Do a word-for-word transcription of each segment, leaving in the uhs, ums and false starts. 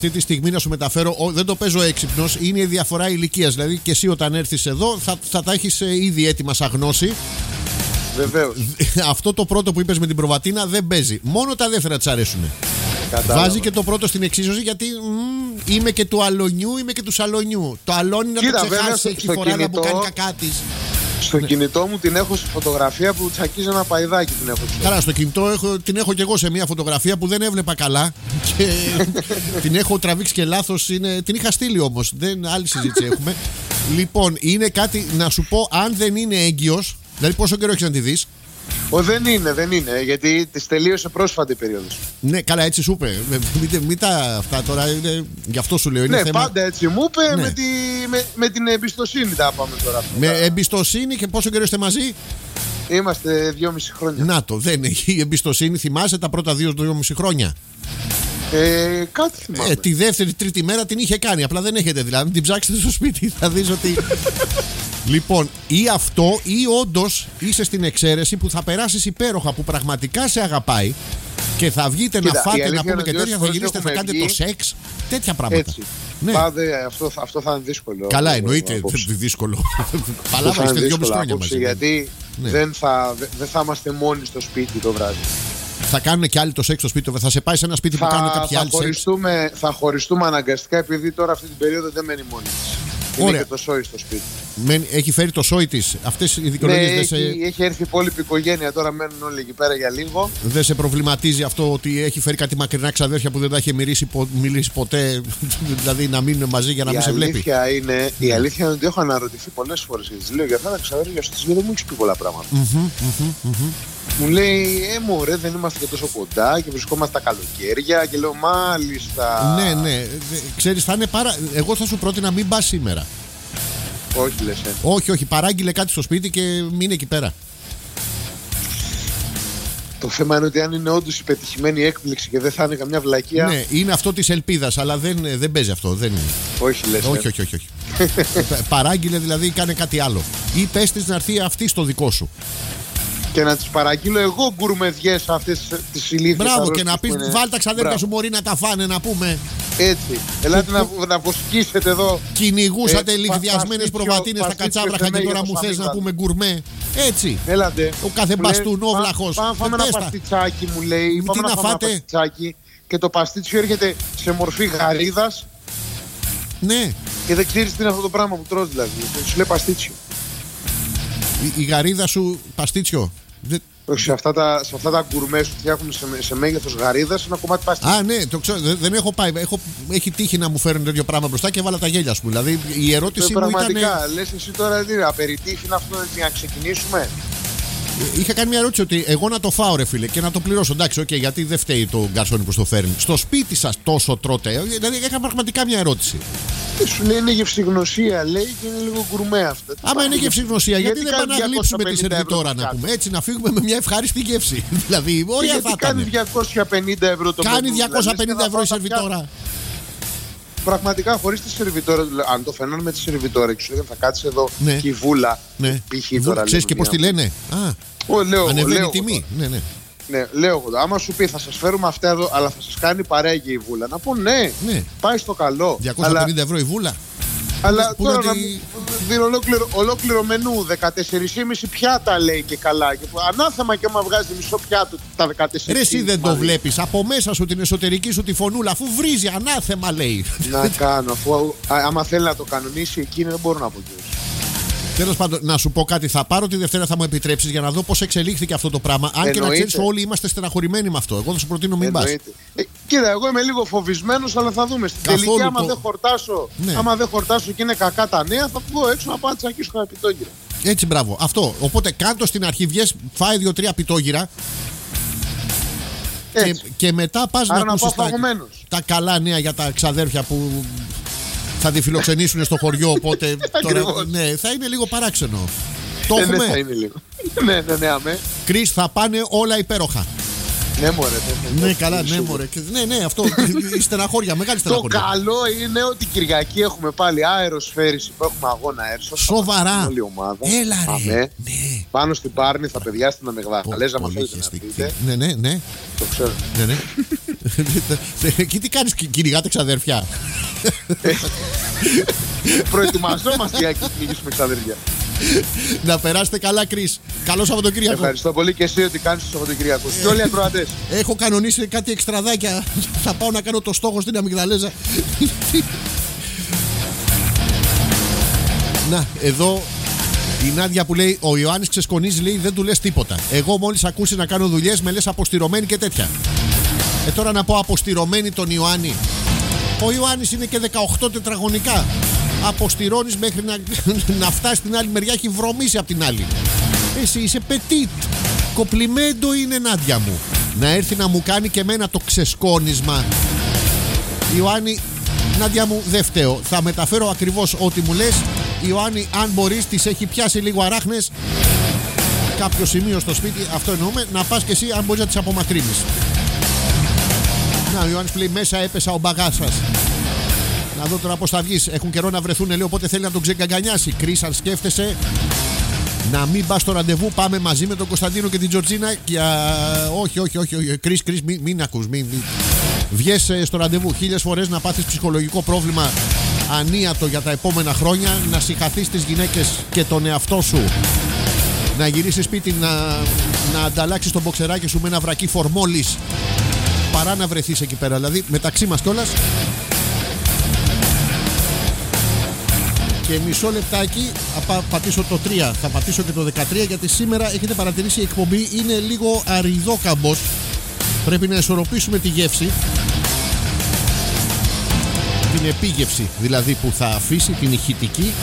Αυτή τη στιγμή να σου μεταφέρω, δεν το παίζω έξυπνος, είναι η διαφορά ηλικίας. Δηλαδή και εσύ όταν έρθεις εδώ θα, θα τα έχεις ήδη έτοιμα σαν γνώση. Βεβαίως. Αυτό το πρώτο που είπες με την προβατίνα δεν παίζει. Μόνο τα δεύτερα της αρέσουν. Κατάλαβα. Βάζει και το πρώτο στην εξίσωση γιατί μ, είμαι και του αλονιού, είμαι και του σαλονιού. Το αλόνι να Κοίτα, το ξεχάσει, βέβαια, έχει στο φοράδα κινητό, που κάνει κακά της. Στο Ναι. κινητό μου την έχω σε φωτογραφία που τσακίζει ένα παϊδάκι, την έχω. Καλά, στο κινητό έχω, την έχω και εγώ σε μια φωτογραφία που δεν έβλεπα καλά και την έχω τραβήξει και λάθος. Είναι, την είχα στείλει όμως. Δεν, άλλη συζήτηση έχουμε. Λοιπόν, είναι κάτι να σου πω, αν δεν είναι έγκυος, δηλαδή πόσο καιρό έχεις να τη δεις. Ο, δεν είναι, δεν είναι, γιατί τη τελείωσε πρόσφατη περίοδος. Ναι, καλά, έτσι σου είπε. Μην, μην τα αυτά τώρα, είναι, γι' αυτό σου λέω. Είναι Ναι, θέμα... πάντα έτσι μου είπε, Ναι. με, τη, με, με την εμπιστοσύνη τα πάμε τώρα. Με εμπιστοσύνη και πόσο καιρό είστε μαζί. Είμαστε δυόμιση χρόνια. Να το, δεν έχει εμπιστοσύνη. Θυμάσαι τα πρώτα δύο δυόμιση χρόνια. Ε, κάτι θυμάμαι. Ε, τη δεύτερη, τρίτη μέρα την είχε κάνει. Απλά δεν έχετε δηλαδή. Την ψάξετε στο σπίτι. Θα δεις ότι. Λοιπόν, ή αυτό, ή όντως είσαι στην εξαίρεση που θα περάσεις υπέροχα, που πραγματικά σε αγαπάει και θα βγείτε. Κοίτα, να η φάτε, αλήθεια να πούμε είναι και ότι τέτοια. Θα όσες γυρίσετε, θα έχουμε κάνετε βγει, το σεξ. Τέτοια πράγματα. Έτσι. Ναι. Πάντε, αυτό, αυτό θα είναι δύσκολο. Καλά, εννοείται. απόψε. Δύσκολο. Αυτό Παλάβα, θα είστε είναι δυόμιση δύσκολο χρόνια απόψε, μαζί. γιατί Ναι. δεν, θα, δε- δεν θα είμαστε μόνοι στο σπίτι το βράδυ. Θα κάνουν και άλλοι το σεξ στο σπίτι. Θα σε πάει σε ένα σπίτι που κάνουν Θα, κάποιοι θα, άλλοι σεξ. χωριστούμε, θα χωριστούμε αναγκαστικά, επειδή τώρα αυτή την περίοδο δεν μένει μόνη της. Είναι Ωραία. και το σόι στο σπίτι. Μεν- Έχει φέρει το σόι της. Αυτές οι Ναι, δικαιολογίες δεν έχει, σε. έχει έρθει η υπόλοιπη οικογένεια, τώρα μένουν όλοι εκεί πέρα για λίγο. Δεν σε προβληματίζει αυτό ότι έχει φέρει κάτι μακρινά ξαδέρφια που δεν τα έχει μιλήσει, πο- μιλήσει ποτέ, δηλαδή να μείνουν μαζί για να η, μην σε βλέπει. αλήθεια είναι, η αλήθεια είναι ότι έχω αναρωτηθεί πολλές φορές και της λέω για αυτά τα ξαδέρφια σου, της λέω δεν μου έχεις πει πολλά πράγματα. Μμμ, μμμ, μμμ. Μου λέει, ε μωρέ, δεν είμαστε και τόσο κοντά και βρισκόμαστε τα καλοκαίρια και λέω μάλιστα. Ναι, ναι. Δε- Ξέρεις, θα είναι πάρα. Εγώ θα σου πρότεινα να μην πας σήμερα. Όχι λες, ε. Όχι, όχι. Παράγγειλε κάτι στο σπίτι και μείνε εκεί πέρα. Το θέμα είναι ότι αν είναι όντως η πετυχημένη έκπληξη και δεν θα είναι καμιά βλακεία. Ναι, είναι αυτό της ελπίδας, αλλά δεν, δεν παίζει αυτό. Δεν... Όχι λες, ε. όχι, όχι, όχι, όχι. Παράγγειλε δηλαδή, κάνε κάτι άλλο. Ή πες της να έρθει αυτή στο δικό σου. Και να τις παραγγείλω εγώ γκουρμεδιές αυτές τις ηλίθιες. Μπράβο, και αρρώστιες να που πεις, είναι. βάλ τα ξαδέρφια Μπράβο. σου μωρή να τα φάνε, να πούμε. Έτσι. Ελάτε να, να βοσκήσετε εδώ. Κυνηγούσατε Ε, λιχδιασμένες πα- προβατίνες στα παστίτσιο κατσάβραχα και τώρα μέγεθος μου θες να αμύγδαλου. πούμε γκουρμέ. Έτσι. Έλατε. Ο κάθε Μου λέει, μπαστούνόβλαχος. «Πά- Πάμε να φάμε Πες ένα τα. παστιτσάκι, μου λέει. Τι Πάμε να να φάμε φάτε? ένα παστιτσάκι. Και το παστίτσιο έρχεται σε μορφή γαρίδας Ναι, και δεν ξέρεις τι είναι αυτό το πράγμα που τρως δηλαδή. Σου λέει παστίτσιο. η, η γαρίδα σου παστίτσιο. Δεν- Όχι, σε αυτά τα, σε αυτά τα γκουρμέ σου φτιάχνουν σε, σε μέγεθος γαρίδας ένα κομμάτι παστίτσιο. Α, ναι, το ξέρω, δεν, δεν έχω πάει. Έχω, έχει τύχει να μου φέρουν τέτοιο πράγμα μπροστά και έβαλα τα γέλια σου. Δηλαδή η ερώτησή Ε, μου ήταν. πραγματικά, λες εσύ τώρα τι, απεριτήφ είναι αυτό για να ξεκινήσουμε. Είχα κάνει μια ερώτηση ότι εγώ να το φάω, ρε φίλε, και να το πληρώσω. Εντάξει, οκ, γιατί δεν φταίει το γκαρσόνι που στο φέρνει. Στο σπίτι σας τόσο τρώτε. Δηλαδή είχα πραγματικά μια ερώτηση. Τι σου λέει είναι γευσηγνωσία, λέει και είναι λίγο γκουρμέ αυτό. Άμα είναι γευσηγνωσία, γιατί, γιατί δεν κάνει πάμε να γλύψουμε τη διακόσια πενήντα σερβιτόρα ευρώ να το πούμε. Έτσι να φύγουμε με μια ευχάριστη γεύση. Δηλαδή, Και ωραία θα γιατί κάνει ήταν. διακόσια πενήντα ευρώ το Κάνει μενού, διακόσια πενήντα δηλαδή, ευρώ η και θα πάω τα σερβιτόρα. πιάτα. Πραγματικά χωρίς τη σερβιτόρα, αν το φαινόταν με τη σερβιτόρα και σου λέγανε θα κάτσει εδώ Ναι. και η βούλα. Ναι. Π.χ. τώρα. Ξέρεις και λέμε πώς τη μία. λένε. Α, Ω, λέω, ανεβαίνει λέω η τιμή. Ναι, ναι. Ναι, λέω εγώ. Άμα σου πει θα σας φέρουμε αυτά εδώ, αλλά θα σας κάνει παρέα και η βούλα. Να πω ναι, Ναι. πάει στο καλό. διακόσια πενήντα ευρώ η βούλα. Αλλά Πού τώρα να να τη- μου δίνει ολόκληρο, ολόκληρο μενού, δεκατέσσερα κόμμα πέντε πιάτα λέει και καλά. Και ανάθεμα και άμα βγάζει μισό πιάτο τα δεκατέσσερα. Ρε, εσύ δεν το πάλι. βλέπεις. Από μέσα σου την εσωτερική σου τη φωνούλα, αφού βρίζει ανάθεμα, λέει. Να κάνω, αφού α, άμα θέλει να το κανονίσει εκείνη δεν μπορώ να πω κι εγώ. Τέλος πάντων, να σου πω κάτι. Θα πάρω τη Δευτέρα, θα μου επιτρέψεις για να δω πώς εξελίχθηκε αυτό το πράγμα. Αν και να Εννοείται. ξέρεις, όλοι είμαστε στεναχωρημένοι με αυτό. Εγώ θα σου προτείνω μην πας. Εννοείται. Ε, κοίτα, εγώ είμαι λίγο φοβισμένος, αλλά θα δούμε. Στην Καθόλου τελική, άμα το- δεν χορτάσω, Ναι. άμα δεν χορτάσω και είναι κακά τα νέα, θα βγω έξω να πάω να τσακίσω κανένα πιτόγυρο. Έτσι, μπράβο. Αυτό. Οπότε κάτω στην αρχή, βγες, φάει δύο-τρία πιτόγυρα. Και, Έτσι. και μετά πας Άρα να να ακούσεις πάω τα, φαγωμένος. τα καλά νέα για τα ξαδέρφια που θα τη φιλοξενήσουν στο χωριό. Οπότε τώρα, Ακριβώς. ναι, θα είναι λίγο παράξενο. Το Ε, ναι, θα έχουμε. είναι λίγο. ναι, ναι, ναι, αμέ. Κρίς, θα πάνε όλα υπέροχα. Ναι, μωρέ. Ναι, Ναι, καλά, ναι, μωρέ. Και- Ναι, ναι, αυτό. Η στεναχώρια, μεγάλη Το στεναχώρια. καλό είναι ότι Κυριακή έχουμε πάλι αεροσφαίριση που έχουμε αγώνα αέρσο. Σοβαρά. Όλη η ομάδα. Έλα, ρε. Αμέ. Ναι. Πάνω στην Πάρνη θα παιδιά στην Αμεγδαλέζα. Μα Πολύ θέλετε να χεστική. πείτε. Ναι, ναι, ναι. Το ξέρω. ναι, ναι. Εκεί τι κάνεις, κυνηγάτε ξαδέρφια? Προετοιμαζόμαστε για να κυνηγήσουμε ξαδέρφια. Να περάσετε καλά, Κρίς. Καλό Σαββατοκύριακο. Ευχαριστώ πολύ και εσύ ότι κάνεις το Σαββατοκύριακο. Και όλοι οι ακροατές. Έχω κανονίσει κάτι εξτραδάκια. Θα πάω να κάνω το στόχο στην Αμυγδαλέζα. Να, εδώ η Νάντια που λέει: ο Ιωάννης ξεσκονίζει, λέει, δεν του λες τίποτα. Εγώ μόλις ακούσει να κάνω δουλειές με λες αποστηρωμένη και τέτοια. Ε, τώρα να πω αποστηρωμένη τον Ιωάννη. Ο Ιωάννης είναι και δεκαοκτώ τετραγωνικά. Αποστηρώνεις μέχρι να, να φτάσει στην άλλη μεριά, έχει βρωμίσει από την άλλη. Εσύ είσαι πετίτ. Κοπλιμέντο είναι, Νάντια μου. Να έρθει να μου κάνει και εμένα το ξεσκόνισμα. Ιωάννη, Νάντια μου, δεν φταίω. Θα μεταφέρω ακριβώς ό,τι μου λες. Ιωάννη, αν μπορείς, τις έχει πιάσει λίγο αράχνες. Κάποιο σημείο στο σπίτι, αυτό εννοούμε. Να πας και εσύ, αν μπορείς να τις απομακρύνεις. Να, ο Ιωάννης που λέει: μέσα έπεσα ο μπαγάς σας. Να δω τώρα πώς θα βγεις. Έχουν καιρό να βρεθούν, λέει, οπότε θέλει να τον ξεκαγκανιάσει. Κρίς, αν σκέφτεσαι να μην πας στο ραντεβού, πάμε μαζί με τον Κωνσταντίνο και την Τζορτζίνα. Και, α, όχι, όχι, όχι, όχι. Κρίς, Κρίς, μην, μην ακούς. Μην, μην. Βγες στο ραντεβού χίλιες φορές να πάθεις ψυχολογικό πρόβλημα ανίατο για τα επόμενα χρόνια. Να συγχαθείς τις γυναίκες και τον εαυτό σου. Να γυρίσεις σπίτι να, να ανταλλάξεις τον μποξεράκι σου με ένα βρακί φορμόλης. Παρά να βρεθείς εκεί πέρα. Δηλαδή, μεταξύ μας κιόλας. Και μισό λεπτάκι, θα πατήσω το τρία, θα πατήσω και το δεκατρία, γιατί σήμερα έχετε παρατηρήσει η εκπομπή είναι λίγο αριδόκαμπος. Πρέπει να ισορροπήσουμε τη γεύση, την επίγευση δηλαδή που θα αφήσει, την ηχητική.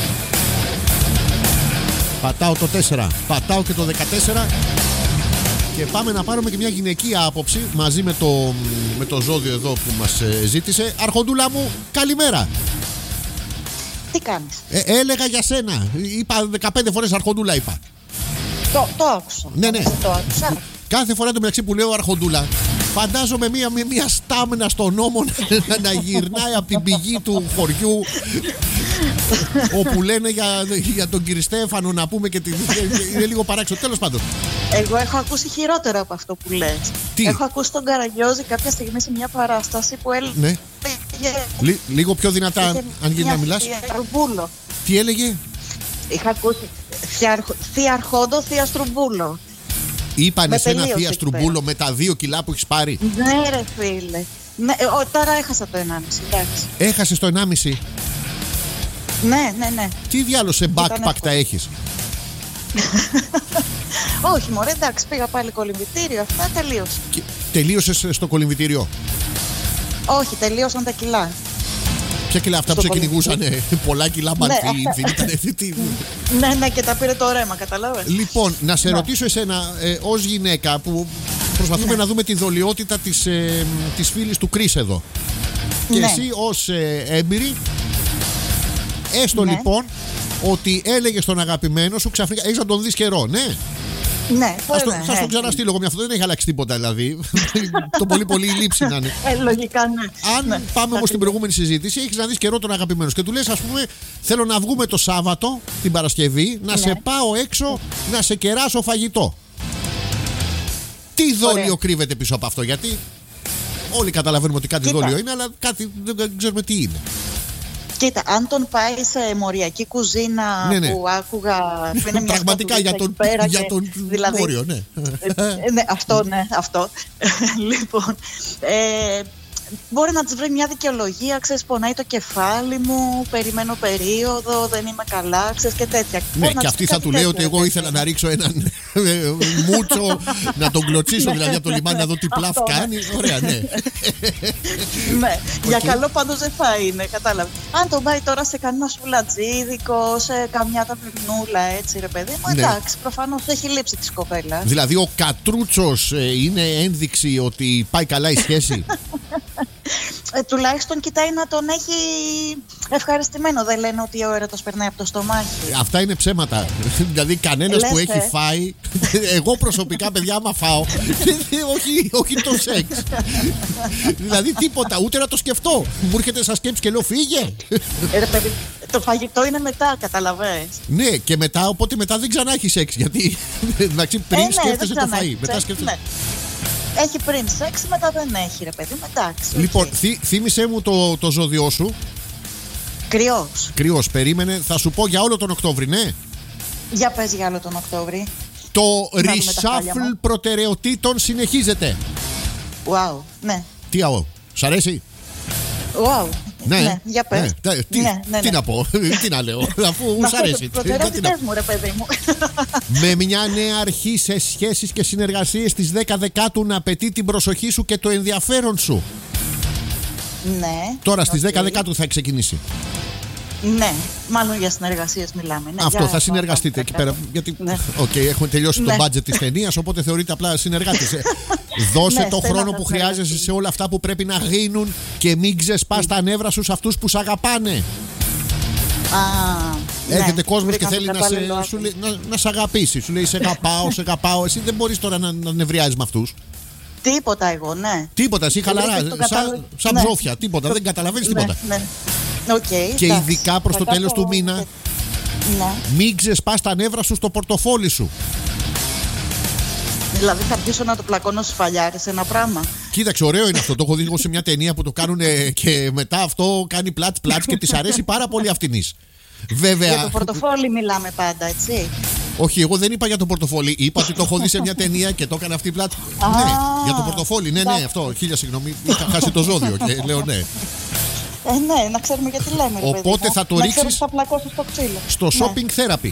Πατάω το τέσσερα, πατάω και το δεκατέσσερα και πάμε να πάρουμε και μια γυναικεία άποψη μαζί με το, με το ζώδιο εδώ που μας ζήτησε. Αρχοντούλα μου, καλημέρα. Τι κάνεις? Ε, έλεγα για σένα. Είπα δεκαπέντε φορές Αρχοντούλα, είπα. Το, το άκουσα. Ναι, ναι. Το άκουσα. Κάθε φορά το μεταξύ που λέω Αρχοντούλα, φαντάζομαι μία, μία, μία στάμνα στον νόμο να, να γυρνάει από την πηγή του χωριού. Όπου λένε για, για τον κύριο Στέφανο να πούμε και την. Είναι λίγο παράξενο. Τέλος πάντων. Εγώ έχω ακούσει χειρότερο από αυτό που λες. Τι? Έχω ακούσει τον Καραγιόζη κάποια στιγμή σε μια παράσταση που έλεγε. Ναι. Λί, λίγο πιο δυνατά, αν γίνει να μιλάς. Στρουμπούλο. Τι έλεγε? Είχα ακούσει. Θεία Αρχόντο, Θεία Στρουμπούλο. Είπανε σε ένα Θεία Στρουμπούλο με τα δύο κιλά που έχεις πάρει. Ναι, ρε φίλε. Ναι, ο, τώρα έχασα το ενάμιση. Εντάξει. Έχασες το ενάμιση. Ναι, ναι, ναι. Τι διάλογο σε backpack τα έχεις? Όχι, μωρέ, εντάξει, πήγα πάλι κολυμβητήριο. Αυτά τελείωσε. Και τελείωσες στο κολυμβητήριο? Όχι, τελείωσαν τα κιλά. Ποια κιλά, αυτά που σε κυνηγούσαν? Πολλά κιλά μαντί, δεν ήταν. Ναι, ναι, και τα πήρε το ρέμα, καταλάβες. Λοιπόν, να σε ρωτήσω εσένα, ε, ως γυναίκα που προσπαθούμε να δούμε τη δολιότητα της, ε, της φίλης του Κρίς εδώ. Και εσύ ως ε, έμπειρη, έστω λοιπόν ότι έλεγε στον αγαπημένο σου ξαφνικά, έχεις να τον δεις καιρό, ναι. Ναι, θα στο, θα στο ξαναστείλω εγώ μια αυτό, δεν έχει αλλάξει τίποτα δηλαδή. Το πολύ πολύ η λήψη να είναι. Ε, λογικά ναι. Αν ναι, πάμε όμως στην προηγούμενη συζήτηση, έχεις να δεις καιρό τον αγαπημένο και του λες, ας πούμε, θέλω να βγούμε το Σάββατο, την Παρασκευή, να ναι. σε πάω έξω, να σε κεράσω φαγητό. Τι δόλιο Ωραία. κρύβεται πίσω από αυτό, γιατί όλοι καταλαβαίνουμε ότι κάτι Κοίτα. δόλιο είναι, αλλά κάτι δεν ξέρουμε τι είναι. Κοίτα, αν τον πάει σε μοριακή κουζίνα ναι, ναι. που άκουγα. Είναι μια πραγματικά για τον, για τον δηλαδή, μόριο, ναι. ναι. Αυτό, ναι, αυτό. Λοιπόν, ε, μπορεί να της βρει μια δικαιολογία, ξέρεις, πονάει το κεφάλι μου, περιμένω περίοδο, δεν είμαι καλά, ξέρεις, και τέτοια. Ναι, και αυτή θα του λέει ότι εγώ ήθελα να ρίξω έναν μούτσο, να τον κλωτσίσω δηλαδή από το λιμάνι, να δω τι πλάφ κάνει. Ωραία, ναι. Ναι, για καλό πάντως δεν θα είναι, κατάλαβε. Αν τον πάει τώρα σε κανένα σουλατζίδικο, σε καμιά ταβερνούλα, έτσι ρε παιδί μου, εντάξει, προφανώς έχει λείψει της κοπέλας. Δηλαδή ο Κατρούτσος είναι ένδειξη ότι πάει καλά η σχέση. Ε, τουλάχιστον κοιτάει να τον έχει ευχαριστημένο. Δεν λένε ότι ο έρωτας περνάει από το στομάχι. Αυτά είναι ψέματα. Δηλαδή κανένας Λες, που έχει ε. φάει. Εγώ προσωπικά, παιδιά, άμα φάω, όχι, όχι το σεξ. Δηλαδή τίποτα, ούτε να το σκεφτώ. Μου έρχεται σαν σκέψη και λέω φύγε. Ε, ρε, παιδί, το φαγητό είναι μετά, καταλαβαίνεις. Ναι, και μετά, οπότε μετά δεν ξανά έχει σεξ. Γιατί πριν ε, ναι, σκέφτεσαι το φαΐ. Μετά σκέφτεσαι. Ναι. Έχει πριν σεξ, μετά δεν έχει, ρε παιδί, εντάξει. Λοιπόν, okay. θύ, θύμισέ μου το, το ζώδιό σου. Κρυός. Κρυός, περίμενε. Θα σου πω για όλο τον Οκτώβρη, ναι. Για πες για όλο τον Οκτώβρη. Το reshuffle προτεραιοτήτων συνεχίζεται. Wow, ναι. Τι αό, σ' αρέσει? Wow. Ναι, ναι, για πες. Ναι, τι, ναι, ναι, τι ναι. να πω, τι να λέω, αφού σ' αρέσει. Προτεραιότητες μου, ρε παιδί μου. Με μια νέα αρχή σε σχέσεις και συνεργασίες στις δέκα Δεκάτου να απαιτεί την προσοχή σου και το ενδιαφέρον σου. Ναι. Τώρα στις okay. δέκα Δεκάτου θα ξεκινήσει. Ναι, μάλλον για συνεργασίες μιλάμε. Ναι, αυτό για θα συνεργαστείτε εκεί πέρα. Γιατί ναι. okay, έχουμε τελειώσει ναι. το budget της ταινίας, οπότε θεωρείται απλά συνεργάτες. Δώσε ναι, το χρόνο που χρειάζεσαι σε όλα αυτά που πρέπει να γίνουν και μην ξεσπάς τα νεύρα σου σε αυτούς που σ' αγαπάνε. Α, Έρχεται ναι, κόσμος και θέλει να σε, σου, να, να σε αγαπήσει. Σου λέει σε αγαπάω, σε αγαπάω. Εσύ δεν μπορείς τώρα να, να νευριάζεις με αυτούς. Τίποτα εγώ, ναι. Τίποτα, εσύ χαλαρά. Σαν, σαν ναι. ψόφια, τίποτα. Δεν καταλαβαίνεις τίποτα. Ναι, ναι. Okay, και εντάξει. ειδικά προς το θα τέλος κάτω... του μήνα, ναι. μην ξεσπάς τα νεύρα σου στο πορτοφόλι σου. Δηλαδή θα αρχίσω να το πλακώνω στους φαλιάρες ένα πράγμα. Κοίταξε, ωραίο είναι αυτό. Το έχω δει εγώ σε μια ταινία που το κάνουν και μετά αυτό κάνει πλάτς πλάτς και της αρέσει πάρα πολύ αυτινής. Βέβαια. Για το πορτοφόλι μιλάμε πάντα, έτσι. Όχι, εγώ δεν είπα για το πορτοφόλι. Είπα ότι το έχω δει σε μια ταινία και το έκανε αυτή πλάτς. Α, ναι, για το πορτοφόλι. Ναι, ναι, αυτό. Χίλια συγγνώμη. Είχα χάσει το ζώδιο και λέω ναι. Ε, ναι, να ξέρουμε γιατί λέμε. Οπότε παιδί, θα το να ρίξεις θα πλακώσεις στο ξύλο. στο shopping ναι. therapy.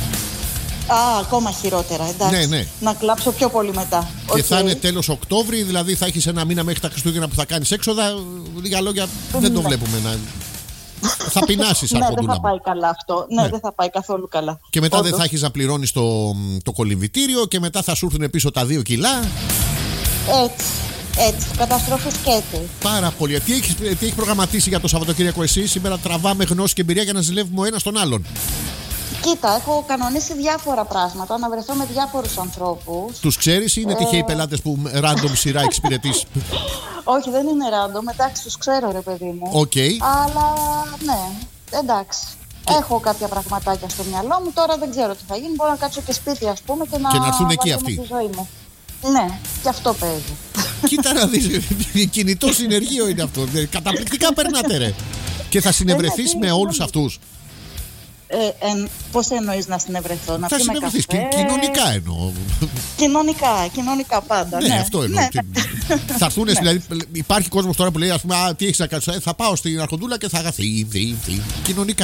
Α, ακόμα χειρότερα, εντάξει. Ναι, ναι. Να κλάψω πιο πολύ μετά. Και okay. θα είναι τέλος Οκτώβρη, δηλαδή θα έχεις ένα μήνα μέχρι τα Χριστούγεννα που θα κάνεις έξοδα. Λίγα λόγια δεν το ναι. βλέπουμε να. Θα πεινάσεις από ναι, δεν θα πάει καλά αυτό. Ναι, ναι, δεν θα πάει καθόλου καλά. Και μετά Όντως. δεν θα έχεις να πληρώνεις το, το κολυμβητήριο και μετά θα σου έρθουν πίσω τα δύο κιλά. Έτσι. Έτσι, καταστροφή σκέτη. Πάρα πολύ. Τι έχεις, τι έχεις προγραμματίσει για το Σαββατοκύριακο εσύ? Σήμερα τραβάμε γνώση και εμπειρία για να ζηλεύουμε ο ένας τον άλλον. Κοίτα, έχω κανονίσει διάφορα πράγματα, να βρεθώ με διάφορους ανθρώπους. Τους ξέρεις ή είναι ε... τυχαίοι πελάτες που random σειρά εξυπηρετείς? Όχι, δεν είναι random, εντάξει, τους ξέρω ρε παιδί μου. Okay. Αλλά ναι, εντάξει. Και... έχω κάποια πραγματάκια στο μυαλό μου, τώρα δεν ξέρω τι θα γίνει. Μπορώ να κάτσω και σπίτι, ας πούμε, και να, και να έρθουν εκεί αυτοί. Τη ζωή μου. Ναι, και αυτό παίζει. Κοίτα να δεις, κινητό συνεργείο είναι αυτό. Καταπληκτικά περνάτε ρε. Και θα συνευρεθείς με όλους αυτούς. Ε, ε, πώς εννοείς να συνευρεθώ? Να θα συνευρεθείς, καί, κοινωνικά εννοώ. Κοινωνικά, κοινωνικά πάντα. Ναι, ναι. αυτό εννοώ. Ναι. Θα έρθουν, δηλαδή, υπάρχει κόσμος τώρα που λέει, ας πούμε, α, τι έχεις να κάνεις? Θα πάω στην Αρχοντούλα και θα αγαθεί. Κοινωνικά.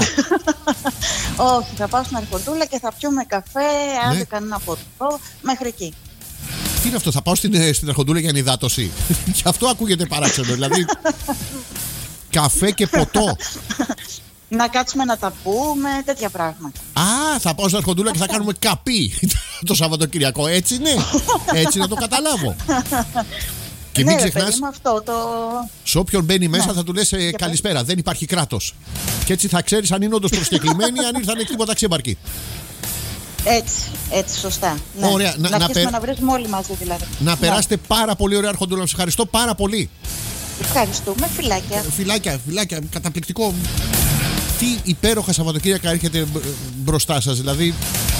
Όχι, θα πάω στην Αρχοντούλα και θα πιούμε καφέ, άντε ναι. κανένα ποτό, μέχρι εκεί. Τι είναι αυτό, θα πάω στην, στην Αρχοντούλα για ενυδάτωση? Και αυτό ακούγεται παράξενο, δηλαδή. Καφέ και ποτό. Να κάτσουμε να τα πούμε, τέτοια πράγματα. Α, θα πάω στην Αρχοντούλα και θα κάνουμε καπί το Σαββατοκυριακό. Έτσι ναι, έτσι να το καταλάβω. Και μην ναι, ξεχνάς, αυτό το... σε όποιον μπαίνει μέσα ναι. θα του λες ε, καλησπέρα, πέρα. Δεν υπάρχει κράτος. Και έτσι θα ξέρεις αν είναι όντως προσκεκλημένοι, αν ήρθαν τίποτα ξέμπαρκοι. Έτσι, έτσι, σωστά. Ναι. Ωραία, να να, να, πε... να βρίσουμε όλοι μαζί δηλαδή. Να ναι. περάσετε πάρα πολύ ωραία Αρχοντούλα. Σας ευχαριστώ πάρα πολύ. Ευχαριστούμε, φιλάκια. Ε, φιλάκια, φιλάκια, καταπληκτικό. Τι υπέροχα Σαββατοκύριακα έρχεται μπροστά σας, δηλαδή.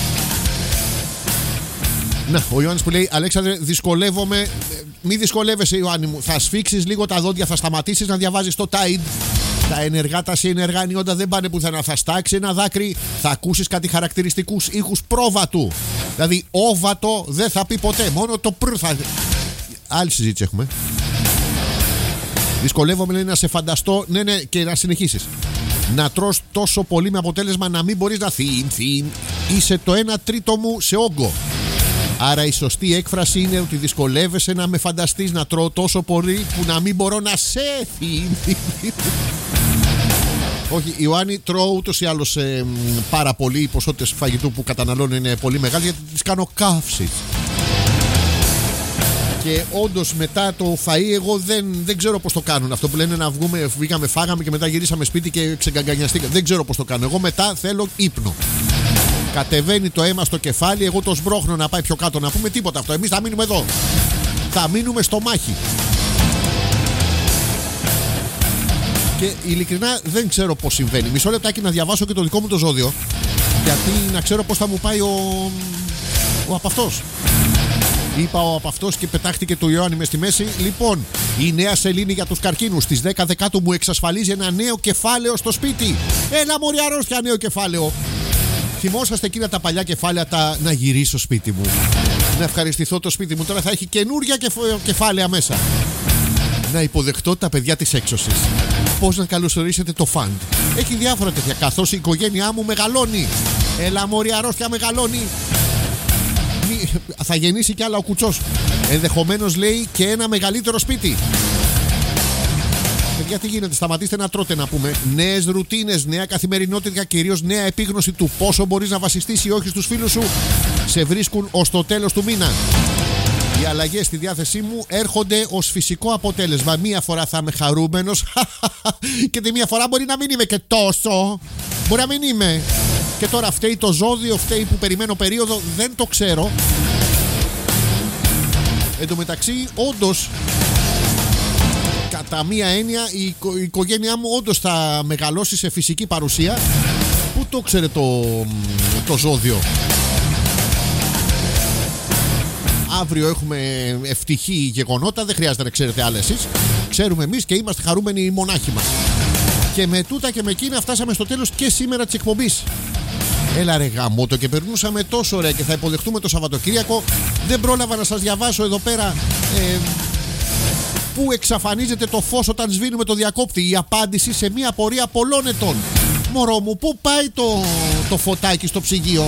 Να, ο Ιωάννης που λέει, Αλέξανδρε, δυσκολεύομαι. Μη δυσκολεύεσαι, Ιωάννη μου. Θα σφίξεις λίγο τα δόντια, θα σταματήσεις να διαβάζεις το Tide. Τα ενεργά, τα σε ενεργά ανιόντα δεν πάνε πουθενά. Θα στάξει ένα δάκρυ, θα ακούσεις κάτι χαρακτηριστικούς ήχους πρόβατου. Δηλαδή, όβατο δεν θα πει ποτέ. Μόνο το πρ θα. Άλλη συζήτηση έχουμε. Δυσκολεύομαι, λέει, να σε φανταστώ. Ναι, ναι, και να συνεχίσεις. Να τρως τόσο πολύ με αποτέλεσμα να μην μπορείς να θύμ, θύμ. Είσαι το ένα τρίτο μου σε όγκο. Άρα η σωστή έκφραση είναι ότι δυσκολεύεσαι να με φανταστείς να τρώω τόσο πολύ που να μην μπορώ να σε θύμ. Όχι, Ιωάννη, τρώω ούτως ή άλλως ε, πάρα πολύ. Οι ποσότητες φαγητού που καταναλώνω είναι πολύ μεγάλες γιατί τις κάνω καύσεις. Και όντως μετά το φαΐ εγώ δεν, δεν ξέρω πώς το κάνουν. Αυτό που λένε να βγούμε, βγήκαμε, φάγαμε και μετά γυρίσαμε σπίτι και ξεκαγκανιαστήκαμε. Δεν ξέρω πώς το κάνουν. Εγώ μετά θέλω ύπνο. Κατεβαίνει το αίμα στο κεφάλι, εγώ το σμπρώχνω να πάει πιο κάτω. Να πούμε τίποτα αυτό. Εμείς θα μείνουμε εδώ. Θα μείνουμε στο μάχη. Και ειλικρινά δεν ξέρω πώς συμβαίνει. Μισό λεπτάκι να διαβάσω και το δικό μου το ζώδιο. Γιατί να ξέρω πώς θα μου πάει ο, ο από αυτός. Είπα ο από αυτός και πετάχτηκε το Ιωάννη μες στη μέση. Λοιπόν, η νέα σελήνη για τους καρκίνους στις δέκα Δεκάτου μου εξασφαλίζει ένα νέο κεφάλαιο στο σπίτι. Έλα μωρή αρρώστια, νέο κεφάλαιο. Θυμόσαστε εκείνα τα παλιά κεφάλαια τα να γυρίσω σπίτι μου, να ευχαριστηθώ το σπίτι μου. Τώρα θα έχει καινούρια κεφ... κεφάλαια μέσα. Να υποδεχτώ τα παιδιά της έξωσης. Πώς να καλωσορίσετε το φαντ. Έχει διάφορα τέτοια. Καθώς η οικογένειά μου μεγαλώνει. Έλα μωρή αρρώστια, μεγαλώνει. Θα γεννήσει κι άλλα ο κουτσός. Ενδεχομένως λέει και ένα μεγαλύτερο σπίτι. Παιδιά, τι γίνεται, σταματήστε να τρώτε, να πούμε. Νέες ρουτίνες, νέα καθημερινότητα, κυρίως νέα επίγνωση του πόσο μπορείς να βασιστείς ή όχι στους φίλους σου. Σε βρίσκουν ως το τέλος του μήνα. Οι αλλαγές στη διάθεσή μου έρχονται ως φυσικό αποτέλεσμα. Μία φορά θα είμαι χαρούμενος και τη μία φορά μπορεί να μην είμαι και τόσο. Μπορεί να μην είμαι. Και τώρα φταίει το ζώδιο, φταίει που περιμένω περίοδο, δεν το ξέρω. Εν τω μεταξύ, όντως, κατά μία έννοια, η, οικο, η οικογένειά μου όντως θα μεγαλώσει σε φυσική παρουσία. Πού το ξέρε το, το ζώδιο. Αύριο έχουμε ευτυχή γεγονότα, δεν χρειάζεται να ξέρετε άλλα εσείς. Ξέρουμε εμείς και είμαστε χαρούμενοι οι μονάχοι μας. Και με τούτα και με εκείνα φτάσαμε στο τέλος και σήμερα της εκπομπής. Έλα ρε γαμώτο, και περνούσαμε τόσο ωραία και θα υποδεχτούμε το Σαββατοκύριακο. Δεν πρόλαβα να σας διαβάσω εδώ πέρα ε, πού εξαφανίζεται το φως όταν σβήνουμε το διακόπτη. Η απάντηση σε μια απορία πολλών ετών. Μωρό μου, πού πάει το, το φωτάκι στο ψυγείο.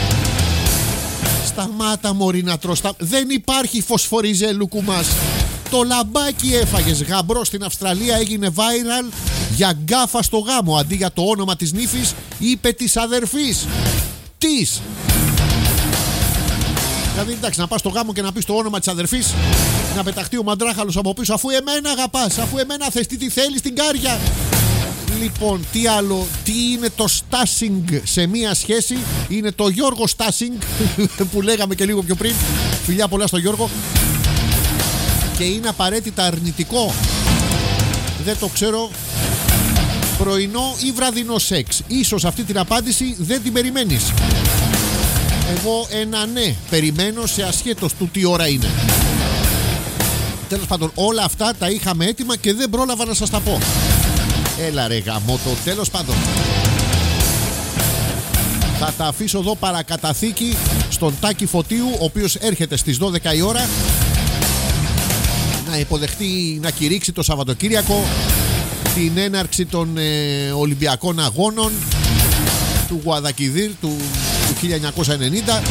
Σταμάτα μωρή να τρως. Δεν υπάρχει φωσφοριζέλου κουμάς. Το λαμπάκι έφαγες. Γαμπρό στην Αυστραλία έγινε viral για γκάφα στο γάμο. Αντί για το όνομα της νύφης είπε της αδερφής. Της. Δηλαδή εντάξει, να πας στο γάμο και να πεις το όνομα της αδερφής, να πεταχτεί ο μαντράχαλος από πίσω. Αφού εμένα αγαπάς, αφού εμένα θες, τι, τι θέλεις την κάρια. Λοιπόν, τι άλλο, τι είναι το στάσινγκ σε μία σχέση. Είναι το Γιώργο Στάσινγκ που λέγαμε και λίγο πιο πριν. Φιλιά πολλά στο Γιώργο. Και είναι απαραίτητα αρνητικό. Δεν το ξέρω. Πρωινό ή βραδινό σεξ. Ίσως αυτή την απάντηση δεν την περιμένεις. Εγώ ένα ναι περιμένω, σε ασχέτως του τι ώρα είναι. Τέλος πάντων, όλα αυτά τα είχαμε έτοιμα και δεν πρόλαβα να σας τα πω. Έλα ρε γαμώτο, τέλος πάντων. Θα τα αφήσω εδώ παρακαταθήκη στον Τάκη Φωτίου, ο οποίος έρχεται στις δώδεκα η ώρα να υποδεχτεί, να κηρύξει το Σαββατοκύριακο την έναρξη των ε, Ολυμπιακών Αγώνων του Γουαδακιδίρ του, του χίλια εννιακόσια ενενήντα.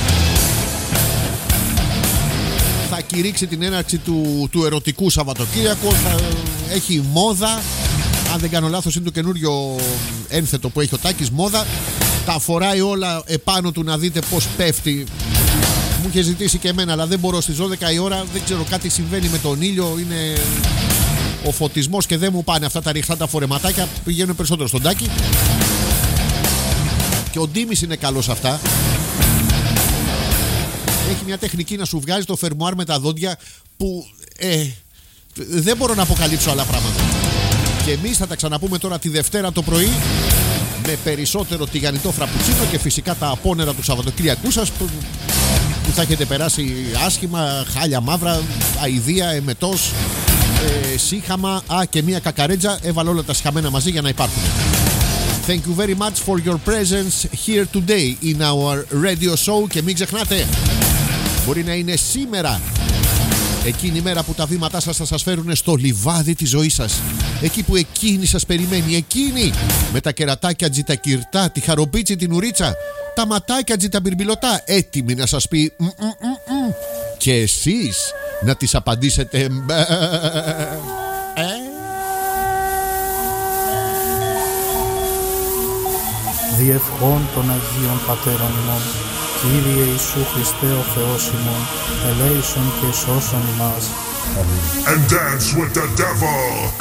Θα κηρύξει την έναρξη του, του ερωτικού Σαββατοκύριακου. Θα έχει μόδα. Αν δεν κάνω λάθος, είναι το καινούριο ένθετο που έχει ο Τάκης, μόδα. Τα φοράει όλα επάνω του, να δείτε πως πέφτει. Μου είχε ζητήσει και εμένα, αλλά δεν μπορώ στις δώδεκα η ώρα. Δεν ξέρω, κάτι συμβαίνει με τον ήλιο. Είναι ο φωτισμός και δεν μου πάνε αυτά τα ριχτά τα φορεματάκια. Πηγαίνουν περισσότερο στον Τάκη. Και ο Ντίμης είναι καλός αυτά. Έχει μια τεχνική να σου βγάζει το φερμουάρ με τα δόντια που ε, δεν μπορώ να αποκαλύψω άλλα πράγματα. Και εμείς θα τα ξαναπούμε τώρα τη Δευτέρα το πρωί με περισσότερο τηγανιτό φραπουτσίνο και φυσικά τα απόνερα του Σαββατοκυριακού σας που, που θα έχετε περάσει άσχημα, χάλια μαύρα, αηδία, εμετός, ε, σύχαμα, α, και μια κακαρέτζα. Έβαλα όλα τα σχαμένα μαζί για να υπάρχουν. Thank you very much for your presence here today in our radio show. Και μην ξεχνάτε, μπορεί να είναι σήμερα εκείνη η μέρα που τα βήματά σας θα σας φέρουν στο λιβάδι της ζωής σας. Εκεί που εκείνη σας περιμένει. Εκείνη με τα κερατάκια τζιτακυρτά, τη χαρομπίτσι, την ουρίτσα, τα ματάκια τζιταμπιρμπιλωτά, έτοιμη να σας πει μ, μ, μ, μ. Και εσείς να της απαντήσετε ε. Διευχών των Αγίων Πατέρων ημών, Κύριε Ιησού Χριστέ ο Θεός ημών, ελέησον και σώσον ημάς. And dance with the devil.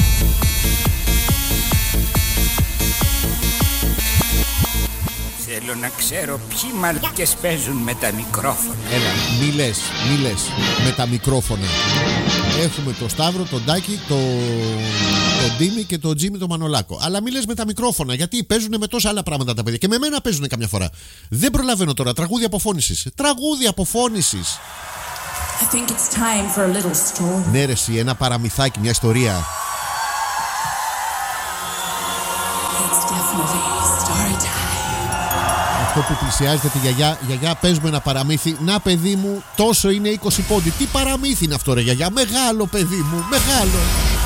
Θέλω να ξέρω ποιοι μαλάκες παίζουν με τα μικρόφωνα. Έλα, μη λες, μη λες με τα μικρόφωνα. Έχουμε το Σταύρο, τον Τάκη, το... τον Ντίμη και τον Τζίμι, τον Μανολάκο. Αλλά μη λες με τα μικρόφωνα, γιατί παίζουν με τόσα άλλα πράγματα τα παιδιά. Και με μένα παίζουν καμιά φορά. Δεν προλαβαίνω τώρα. Τραγούδια αποφώνησης. Τραγούδια αποφώνησης. I think it's time for a little story. Ναι ρε εσύ, ένα παραμυθάκι, μια ιστορία. It's definitely story time. Αυτό που πλησιάζεται τη γιαγιά. Γιαγιά, πες μου ένα παραμύθι. Να παιδί μου, τόσο είναι είκοσι πόντι. Τι παραμύθι είναι αυτό ρε γιαγιά? Μεγάλο παιδί μου, μεγάλο.